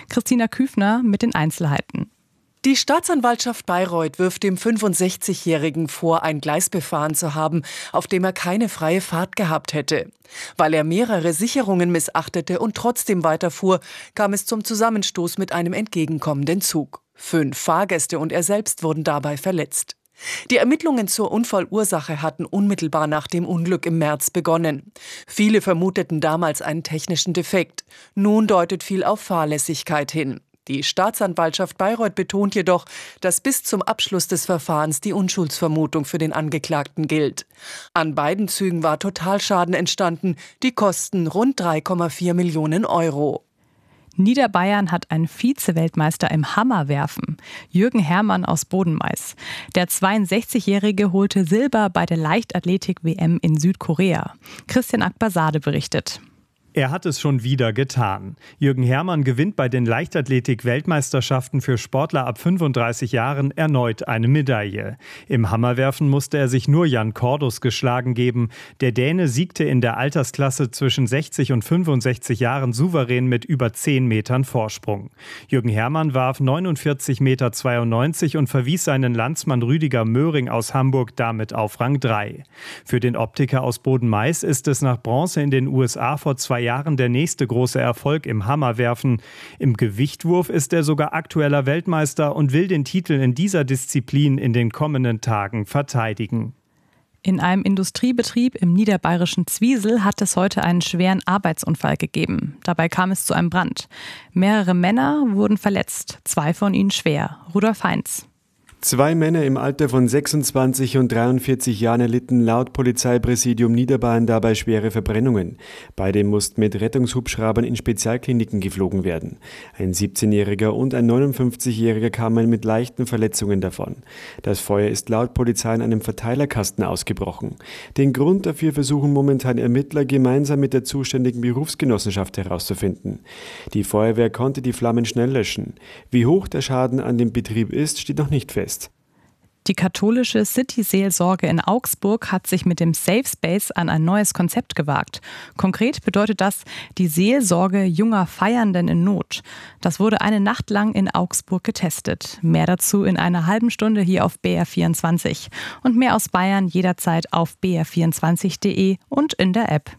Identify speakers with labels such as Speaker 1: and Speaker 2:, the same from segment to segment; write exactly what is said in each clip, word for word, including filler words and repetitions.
Speaker 1: Christina Küfner mit den Einzelheiten.
Speaker 2: Die Staatsanwaltschaft Bayreuth wirft dem fünfundsechzigjährigen vor, ein Gleis befahren zu haben, auf dem er keine freie Fahrt gehabt hätte. Weil er mehrere Sicherungen missachtete und trotzdem weiterfuhr, kam es zum Zusammenstoß mit einem entgegenkommenden Zug. Fünf Fahrgäste und er selbst wurden dabei verletzt. Die Ermittlungen zur Unfallursache hatten unmittelbar nach dem Unglück im März begonnen. Viele vermuteten damals einen technischen Defekt. Nun deutet viel auf Fahrlässigkeit hin. Die Staatsanwaltschaft Bayreuth betont jedoch, dass bis zum Abschluss des Verfahrens die Unschuldsvermutung für den Angeklagten gilt. An beiden Zügen war Totalschaden entstanden, die kosten rund drei Komma vier Millionen Euro.
Speaker 1: Niederbayern hat einen Vize-Weltmeister im Hammerwerfen, Jürgen Herrmann aus Bodenmais. Der zweiundsechzigjährige holte Silber bei der Leichtathletik-W M in Südkorea. Christian Akbasade berichtet.
Speaker 3: Er hat es schon wieder getan. Jürgen Herrmann gewinnt bei den Leichtathletik-Weltmeisterschaften für Sportler ab fünfunddreißig Jahren erneut eine Medaille. Im Hammerwerfen musste er sich nur Jan Cordus geschlagen geben. Der Däne siegte in der Altersklasse zwischen sechzig und fünfundsechzig Jahren souverän mit über zehn Metern Vorsprung. Jürgen Herrmann warf neunundvierzig Komma zweiundneunzig Meter und verwies seinen Landsmann Rüdiger Möhring aus Hamburg damit auf Rang drei. Für den Optiker aus Bodenmais ist es nach Bronze in den U S A vor zwei Jahren der nächste große Erfolg im Hammerwerfen. Im Gewichtwurf ist er sogar aktueller Weltmeister und will den Titel in dieser Disziplin in den kommenden Tagen verteidigen.
Speaker 1: In einem Industriebetrieb im niederbayerischen Zwiesel hat es heute einen schweren Arbeitsunfall gegeben. Dabei kam es zu einem Brand. Mehrere Männer wurden verletzt, zwei von ihnen schwer. Rudolf Heinz.
Speaker 4: Zwei Männer im Alter von sechsundzwanzig und dreiundvierzig Jahren erlitten laut Polizeipräsidium Niederbayern dabei schwere Verbrennungen. Beide mussten mit Rettungshubschraubern in Spezialkliniken geflogen werden. Ein siebzehnjähriger und ein neunundfünfzigjähriger kamen mit leichten Verletzungen davon. Das Feuer ist laut Polizei in einem Verteilerkasten ausgebrochen. Den Grund dafür versuchen momentan Ermittler gemeinsam mit der zuständigen Berufsgenossenschaft herauszufinden. Die Feuerwehr konnte die Flammen schnell löschen. Wie hoch der Schaden an dem Betrieb ist, steht noch nicht fest.
Speaker 1: Die katholische City-Seelsorge in Augsburg hat sich mit dem Safe Space an ein neues Konzept gewagt. Konkret bedeutet das die Seelsorge junger Feiernden in Not. Das wurde eine Nacht lang in Augsburg getestet. Mehr dazu in einer halben Stunde hier auf B R vierundzwanzig. Und mehr aus Bayern jederzeit auf b r vierundzwanzig punkt de und in der App.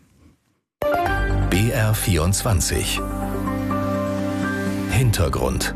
Speaker 5: B R vierundzwanzig. Hintergrund.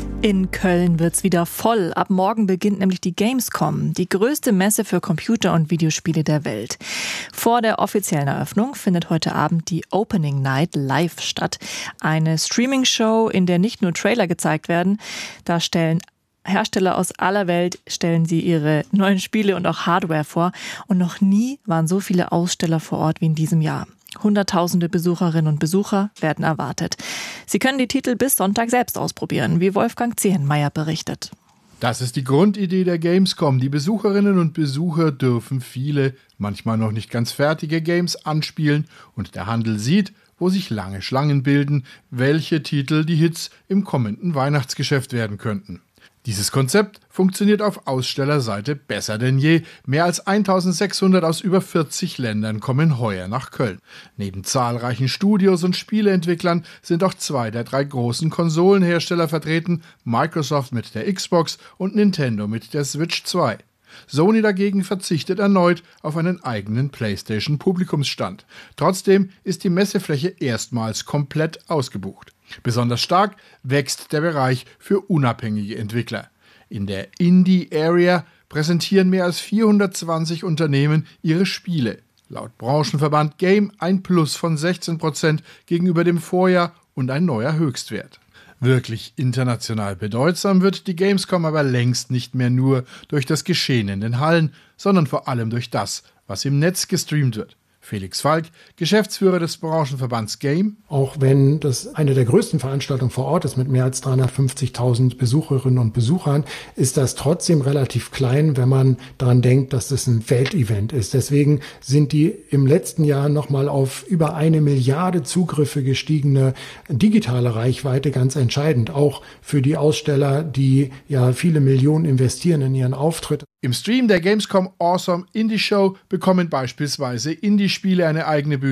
Speaker 6: In Köln wird's wieder voll. Ab morgen beginnt nämlich die Gamescom, die größte Messe für Computer- und Videospiele der Welt. Vor der offiziellen Eröffnung findet heute Abend die Opening Night live statt. Eine Streaming-Show, in der nicht nur Trailer gezeigt werden. Da stellen Hersteller aus aller Welt stellen sie ihre neuen Spiele und auch Hardware vor. Und noch nie waren so viele Aussteller vor Ort wie in diesem Jahr. Hunderttausende Besucherinnen und Besucher werden erwartet. Sie können die Titel bis Sonntag selbst ausprobieren, wie Wolfgang Zehenmeier berichtet.
Speaker 7: Das ist die Grundidee der Gamescom. Die Besucherinnen und Besucher dürfen viele, manchmal noch nicht ganz fertige Games anspielen und der Handel sieht, wo sich lange Schlangen bilden, welche Titel die Hits im kommenden Weihnachtsgeschäft werden könnten. Dieses Konzept funktioniert auf Ausstellerseite besser denn je. Mehr als eintausendsechshundert aus über vierzig Ländern kommen heuer nach Köln. Neben zahlreichen Studios und Spieleentwicklern sind auch zwei der drei großen Konsolenhersteller vertreten, Microsoft mit der Xbox und Nintendo mit der Switch zwei. Sony dagegen verzichtet erneut auf einen eigenen PlayStation-Publikumsstand. Trotzdem ist die Messefläche erstmals komplett ausgebucht. Besonders stark wächst der Bereich für unabhängige Entwickler. In der Indie-Area präsentieren mehr als vierhundertzwanzig Unternehmen ihre Spiele. Laut Branchenverband Game ein Plus von sechzehn Prozent gegenüber dem Vorjahr und ein neuer Höchstwert. Wirklich international bedeutsam wird die Gamescom aber längst nicht mehr nur durch das Geschehen in den Hallen, sondern vor allem durch das, was im Netz gestreamt wird. Felix Falk, Geschäftsführer des Branchenverbands Game.
Speaker 8: Auch wenn das eine der größten Veranstaltungen vor Ort ist mit mehr als dreihundertfünfzigtausend Besucherinnen und Besuchern, ist das trotzdem relativ klein, wenn man daran denkt, dass das ein Weltevent ist. Deswegen sind die im letzten Jahr nochmal auf über eine Milliarde Zugriffe gestiegene digitale Reichweite ganz entscheidend, auch für die Aussteller, die ja viele Millionen investieren in ihren Auftritt.
Speaker 7: Im Stream der Gamescom Awesome Indie Show bekommen beispielsweise Indie-Spiele eine eigene Bühne.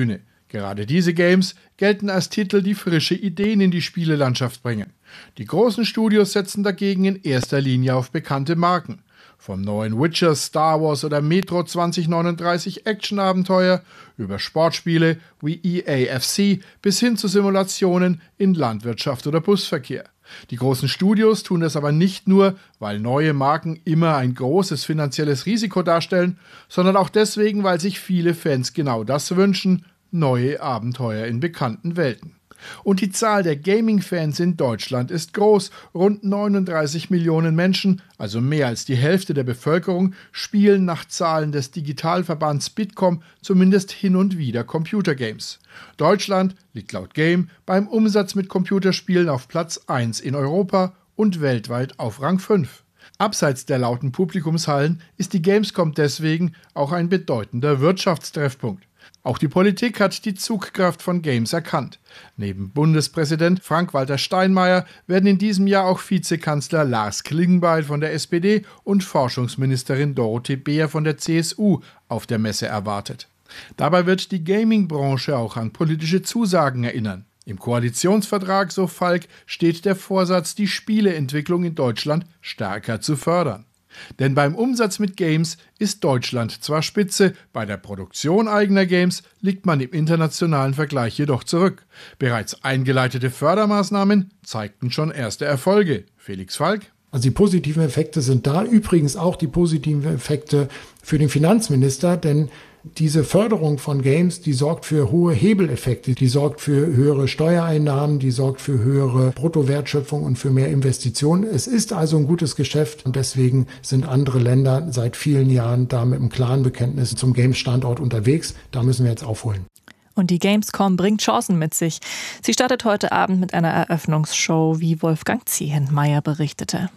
Speaker 7: Gerade diese Games gelten als Titel, die frische Ideen in die Spielelandschaft bringen. Die großen Studios setzen dagegen in erster Linie auf bekannte Marken. Vom neuen Witcher, Star Wars oder Metro zwanzig neununddreißig Actionabenteuer über Sportspiele wie E A F C bis hin zu Simulationen in Landwirtschaft oder Busverkehr. Die großen Studios tun das aber nicht nur, weil neue Marken immer ein großes finanzielles Risiko darstellen, sondern auch deswegen, weil sich viele Fans genau das wünschen: neue Abenteuer in bekannten Welten. Und die Zahl der Gaming-Fans in Deutschland ist groß. Rund neununddreißig Millionen Menschen, also mehr als die Hälfte der Bevölkerung, spielen nach Zahlen des Digitalverbands Bitkom zumindest hin und wieder Computergames. Deutschland liegt laut Game beim Umsatz mit Computerspielen auf Platz eins in Europa und weltweit auf Rang fünf. Abseits der lauten Publikumshallen ist die Gamescom deswegen auch ein bedeutender Wirtschaftstreffpunkt. Auch die Politik hat die Zugkraft von Games erkannt. Neben Bundespräsident Frank-Walter Steinmeier werden in diesem Jahr auch Vizekanzler Lars Klingbeil von der S P D und Forschungsministerin Dorothee Beer von der C S U auf der Messe erwartet. Dabei wird die Gaming-Branche auch an politische Zusagen erinnern. Im Koalitionsvertrag, so Falk, steht der Vorsatz, die Spieleentwicklung in Deutschland stärker zu fördern. Denn beim Umsatz mit Games ist Deutschland zwar Spitze, bei der Produktion eigener Games liegt man im internationalen Vergleich jedoch zurück. Bereits eingeleitete Fördermaßnahmen zeigten schon erste Erfolge. Felix Falk.
Speaker 8: Also die positiven Effekte sind da. Übrigens auch die positiven Effekte für den Finanzminister, denn diese Förderung von Games, die sorgt für hohe Hebeleffekte, die sorgt für höhere Steuereinnahmen, die sorgt für höhere Bruttowertschöpfung und für mehr Investitionen. Es ist also ein gutes Geschäft und deswegen sind andere Länder seit vielen Jahren da mit einem klaren Bekenntnis zum Games-Standort unterwegs. Da müssen wir jetzt aufholen.
Speaker 6: Und die Gamescom bringt Chancen mit sich. Sie startet heute Abend mit einer Eröffnungsshow, wie Wolfgang Ziehenmeier berichtete.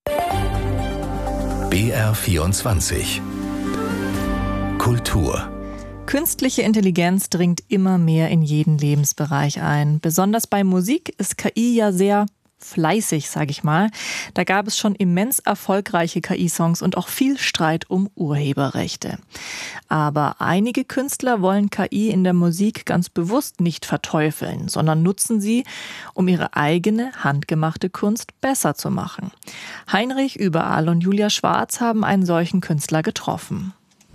Speaker 5: B R vierundzwanzig Kultur.
Speaker 6: Künstliche Intelligenz dringt immer mehr in jeden Lebensbereich ein. Besonders bei Musik ist K I ja sehr fleißig, sage ich mal. Da gab es schon immens erfolgreiche K I-Songs und auch viel Streit um Urheberrechte. Aber einige Künstler wollen K I in der Musik ganz bewusst nicht verteufeln, sondern nutzen sie, um ihre eigene handgemachte Kunst besser zu machen. Heinrich Überall und Julia Schwarz haben einen solchen Künstler getroffen.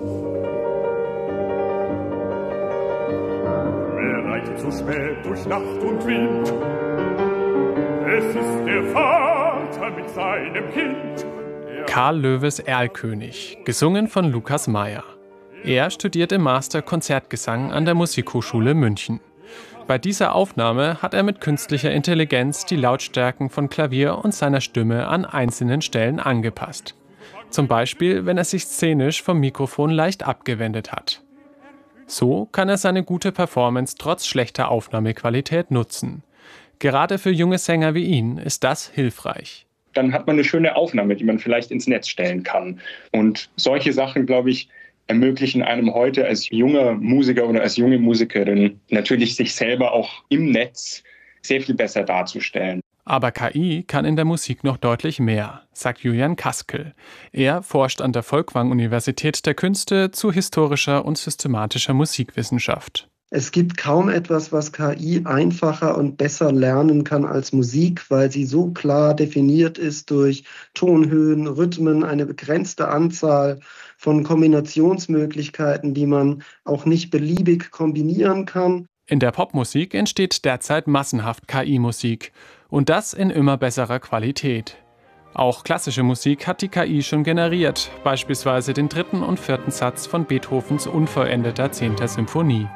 Speaker 9: Wer reitet so spät durch Nacht und Wind? Es ist der Vater mit seinem Kind.
Speaker 10: Karl Löwes Erlkönig, gesungen von Lukas Meyer. Er studierte Master Konzertgesang an der Musikhochschule München. Bei dieser Aufnahme hat er mit künstlicher Intelligenz die Lautstärken von Klavier und seiner Stimme an einzelnen Stellen angepasst. Zum Beispiel, wenn er sich szenisch vom Mikrofon leicht abgewendet hat. So kann er seine gute Performance trotz schlechter Aufnahmequalität nutzen. Gerade für junge Sänger wie ihn ist das hilfreich.
Speaker 11: Dann hat man eine schöne Aufnahme, die man vielleicht ins Netz stellen kann. Und solche Sachen, glaube ich, ermöglichen einem heute als junger Musiker oder als junge Musikerin natürlich sich selber auch im Netz sehr viel besser darzustellen.
Speaker 10: Aber K I kann in der Musik noch deutlich mehr, sagt Julian Kaskel. Er forscht an der Folkwang-Universität der Künste zu historischer und systematischer Musikwissenschaft.
Speaker 12: Es gibt kaum etwas, was K I einfacher und besser lernen kann als Musik, weil sie so klar definiert ist durch Tonhöhen, Rhythmen, eine begrenzte Anzahl von Kombinationsmöglichkeiten, die man auch nicht beliebig kombinieren kann.
Speaker 10: In der Popmusik entsteht derzeit massenhaft K I-Musik. Und das in immer besserer Qualität. Auch klassische Musik hat die K I schon generiert, beispielsweise den dritten und vierten Satz von Beethovens unvollendeter zehnter Symphonie.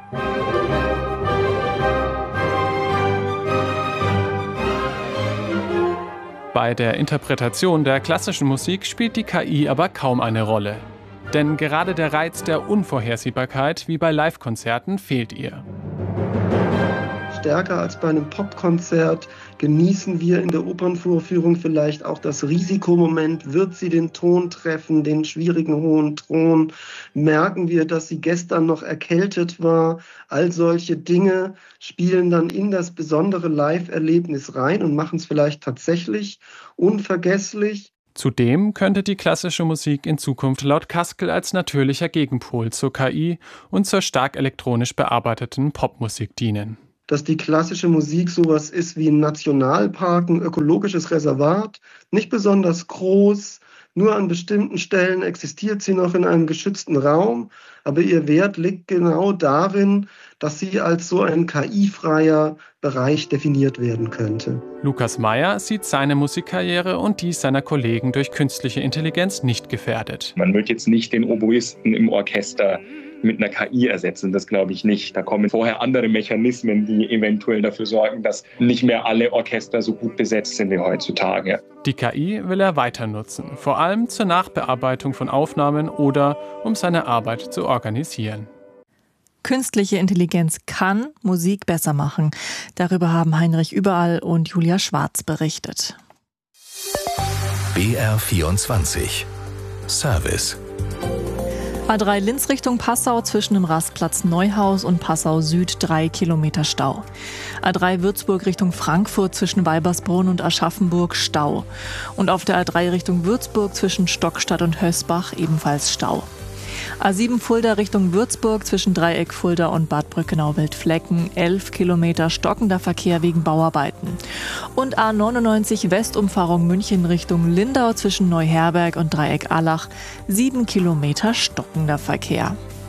Speaker 10: Bei der Interpretation der klassischen Musik spielt die K I aber kaum eine Rolle. Denn gerade der Reiz der Unvorhersehbarkeit wie bei Live-Konzerten fehlt ihr.
Speaker 12: Stärker als bei einem Popkonzert genießen wir in der Opernvorführung vielleicht auch das Risikomoment. Wird sie den Ton treffen, den schwierigen hohen Ton? Merken wir, dass sie gestern noch erkältet war? All solche Dinge spielen dann in das besondere Live-Erlebnis rein und machen es vielleicht tatsächlich unvergesslich.
Speaker 10: Zudem könnte die klassische Musik in Zukunft laut Kaskel als natürlicher Gegenpol zur K I und zur stark elektronisch bearbeiteten Popmusik dienen.
Speaker 12: Dass die klassische Musik sowas ist wie ein Nationalpark, ein ökologisches Reservat, nicht besonders groß, nur an bestimmten Stellen existiert sie noch in einem geschützten Raum, aber ihr Wert liegt genau darin, dass sie als so ein K I-freier Bereich definiert werden könnte.
Speaker 10: Lukas Meyer sieht seine Musikkarriere und die seiner Kollegen durch künstliche Intelligenz nicht gefährdet.
Speaker 11: Man wird jetzt nicht den Oboisten im Orchester mit einer K I ersetzen, das glaube ich nicht. Da kommen vorher andere Mechanismen, die eventuell dafür sorgen, dass nicht mehr alle Orchester so gut besetzt sind wie heutzutage.
Speaker 10: Die K I will er weiter nutzen, vor allem zur Nachbearbeitung von Aufnahmen oder um seine Arbeit zu organisieren.
Speaker 6: Künstliche Intelligenz kann Musik besser machen. Darüber haben Heinrich Überall und Julia Schwarz berichtet.
Speaker 5: B R vierundzwanzig Service.
Speaker 6: A drei Linz Richtung Passau zwischen dem Rastplatz Neuhaus und Passau Süd drei Kilometer Stau. A drei Würzburg Richtung Frankfurt zwischen Weibersbrunn und Aschaffenburg Stau. Und auf der A drei Richtung Würzburg zwischen Stockstadt und Hösbach ebenfalls Stau. A sieben Fulda Richtung Würzburg zwischen Dreieck Fulda und Bad Brückenau-Wildflecken elf Kilometer stockender Verkehr wegen Bauarbeiten. Und A neunundneunzig Westumfahrung München Richtung Lindau zwischen Neuherberg und Dreieck Allach sieben Kilometer stockender Verkehr.